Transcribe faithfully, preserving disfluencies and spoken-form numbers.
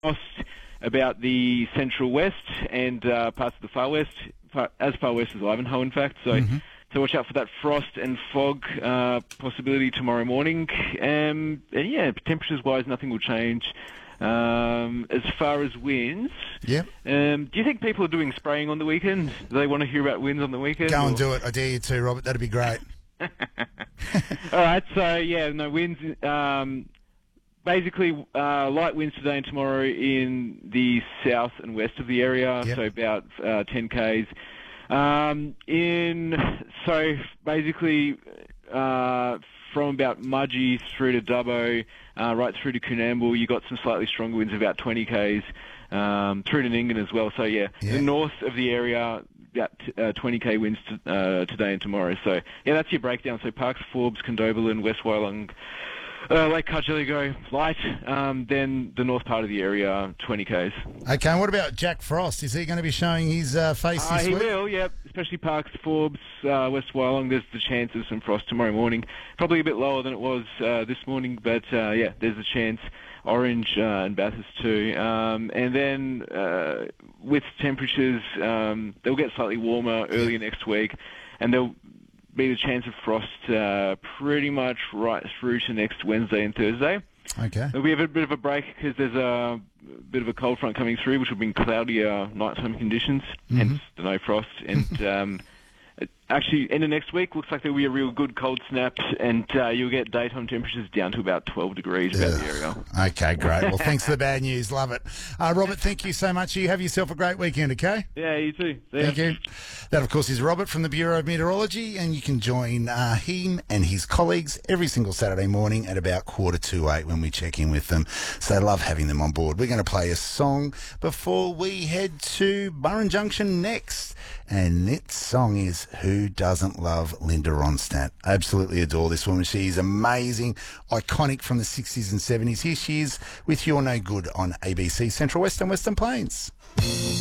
frost about the central west and uh, parts of the far west, far, as far west as Ivanhoe, in fact. So, mm-hmm. so watch out for that frost and fog uh, possibility tomorrow morning. Um, and yeah, temperatures-wise, nothing will change. Um, as far as winds, yeah. Um, do you think people are doing spraying on the weekend? Do they want to hear about winds on the weekend? Go and or? do it. I dare you to, Robert. That'd be great. All right. So yeah, no winds. Um, basically, uh, light winds today and tomorrow in the south and west of the area. Yep. So about uh, ten k's. Um, in so basically. Uh, from about Mudgee through to Dubbo, uh, right through to Coonamble, you got some slightly stronger winds, about twenty k's, um, through to Nyngan as well. So yeah, yeah. the north of the area, about uh, twenty k winds to, uh, today and tomorrow. So yeah, that's your breakdown. So Parks, Forbes, Condobolin, West Wyalong, uh, Lake Cargelligo, light. Um, then the north part of the area, twenty k's. Okay, and what about Jack Frost? Is he going to be showing his uh, face uh, this he week? He will, yeah. Especially Parks, Forbes, uh, West Wyalong. There's the chance of some frost tomorrow morning. Probably a bit lower than it was uh, this morning, but uh, yeah, there's a chance. Orange uh, and Bathurst too. Um, and then uh, with temperatures, um, they'll get slightly warmer early next week, and there'll be the chance of frost uh, pretty much right through to next Wednesday and Thursday. Okay. There'll be a bit of a break because there's a bit of a cold front coming through, which will bring cloudier nighttime conditions, mm-hmm. hence the no frost. And um, actually, end of next week, looks like there'll be a real good cold snap, and uh, you'll get daytime temperatures down to about twelve degrees about the area. Okay, great. Well, thanks for the bad news. Love it. Uh, Robert, thank you so much. You have yourself a great weekend, okay? Yeah, you too. See Thank ya. you. That, of course, is Robert from the Bureau of Meteorology, and you can join uh, him and his colleagues every single Saturday morning at about quarter to eight when we check in with them. So I love having them on board. We're going to play a song before we head to Burren Junction next. And that song is Who Doesn't Love Linda Ronstadt? Absolutely adore this woman. She's amazing, iconic from the sixties and seventies. Here she is with You're No Good on A B C Central West and Western Plains.